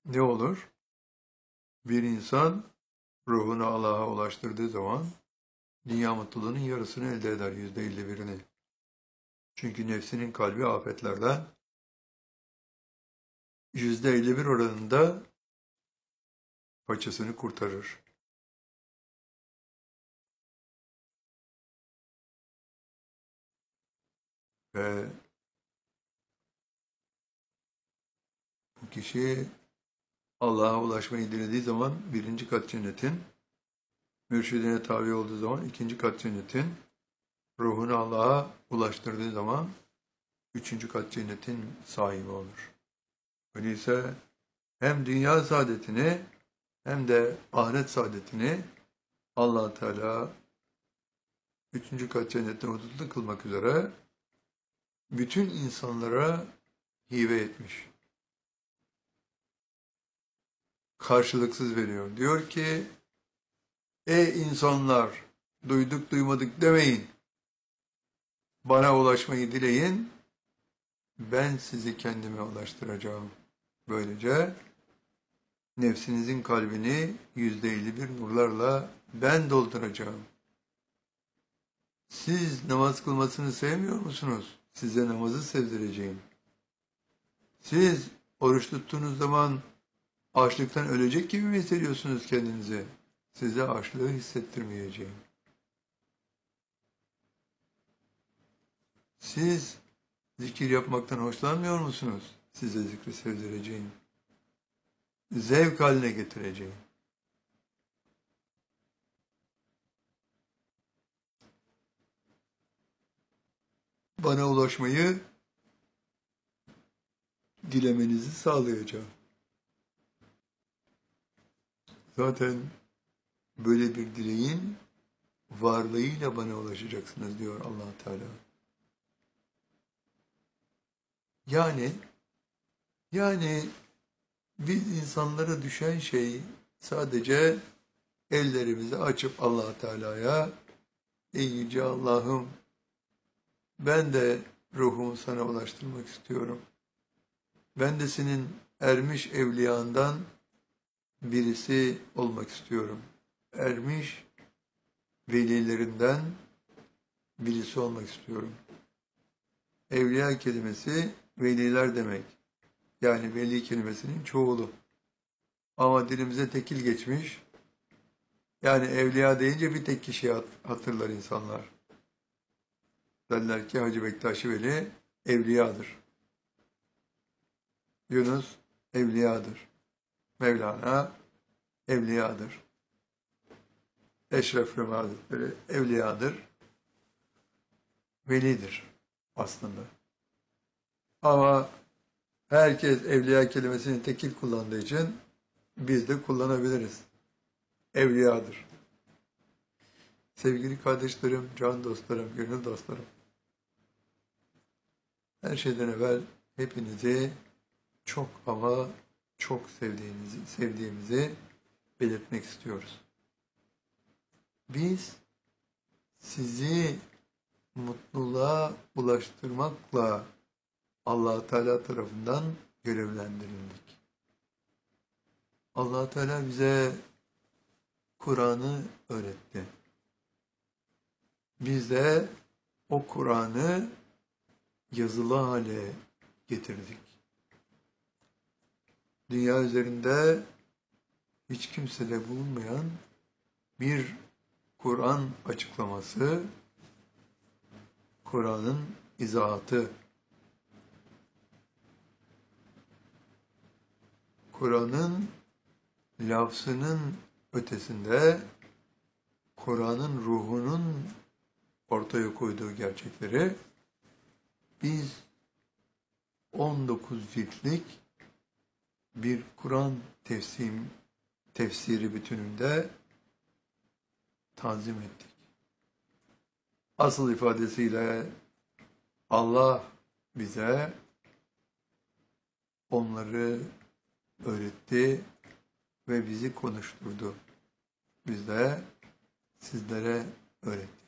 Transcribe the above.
Ne olur? Bir insan ruhunu Allah'a ulaştırdığı zaman dünya mutluluğunun yarısını elde eder, %51'ini. Çünkü nefsinin kalbi afetlerden %51 oranında paçasını kurtarır. Ve bu kişi Allah'a ulaşmayı dilediği zaman birinci kat cennetin, mürşidine tabi olduğu zaman ikinci kat cennetin, ruhunu Allah'a ulaştırdığı zaman üçüncü kat cennetin sahibi olur. Öyleyse hem dünya saadetini hem de ahiret saadetini Allah Teala üçüncü kat cennette hudutlu kılmak üzere bütün insanlara hibe etmiş. Karşılıksız veriyor. Diyor ki, ey insanlar, duyduk duymadık demeyin. Bana ulaşmayı dileyin, ben sizi kendime ulaştıracağım. Böylece nefsinizin kalbini %51 nurlarla ben dolduracağım. Siz namaz kılmasını sevmiyor musunuz? Size namazı sevdireceğim. Siz oruç tuttuğunuz zaman açlıktan ölecek gibi mi hissediyorsunuz kendinizi? Size açlığı hissettirmeyeceğim. Siz zikir yapmaktan hoşlanmıyor musunuz? Size zikri sevdireceğim. Zevk haline getireceğim. Bana ulaşmayı dilemenizi sağlayacağım. Zaten böyle bir dileğin varlığıyla bana ulaşacaksınız diyor Allah Teala. Yani biz insanlara düşen şey sadece ellerimizi açıp Allah Teala'ya, ey yüce Allah'ım, ben de ruhumu sana ulaştırmak istiyorum. Ben de senin ermiş evliyandan birisi olmak istiyorum. Ermiş velilerinden birisi olmak istiyorum. Evliya kelimesi veliler demek. Yani veli kelimesinin çoğulu. Ama dilimize tekil geçmiş. Yani evliya deyince bir tek kişiyi hatırlar insanlar. Derler ki Hacı Bektaş Veli evliyadır. Yunus evliyadır. Mevlana evliyadır. Eşref Rumi Hazretleri evliyadır. Velidir aslında. Ama herkes evliya kelimesini tekil kullandığı için biz de kullanabiliriz. Evliyadır. Sevgili kardeşlerim, can dostlarım, gönül dostlarım. Her şeyden evvel hepinizi çok ama çok sevdiğimizi belirtmek istiyoruz. Biz sizi mutluluğa ulaştırmakla Allah Teala tarafından görevlendirildik. Allah Teala bize Kur'an'ı öğretti. Biz de o Kur'an'ı yazılı hale getirdik. Dünya üzerinde hiç kimsede bulunmayan bir Kur'an açıklaması, Kur'an'ın izahatı, Kur'an'ın lafzının ötesinde Kur'an'ın ruhunun ortaya koyduğu gerçekleri biz 19 ciltlik bir Kur'an tefsiri bütününde tanzim ettik. Asıl ifadesiyle Allah bize onları öğretti ve bizi konuşturdu. Biz de sizlere öğrettik.